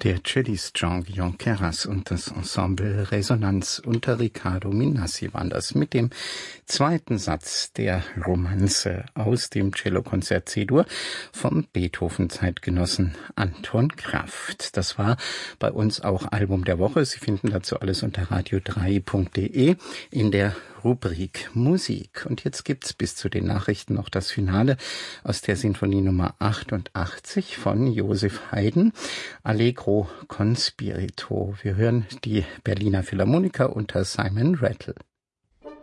Der Cellist Jean Jonqueras und das Ensemble Resonanz unter Riccardo Minassi waren das mit dem zweiten Satz der Romanze aus dem Cellokonzert C-Dur vom Beethoven-Zeitgenossen Anton Kraft. Das war bei uns auch Album der Woche. Sie finden dazu alles unter radio3.de in der Rubrik Musik. Und jetzt gibt's bis zu den Nachrichten noch das Finale aus der Sinfonie Nummer 88 von Joseph Haydn, Allegro con spirito. Wir hören die Berliner Philharmoniker unter Simon Rattle.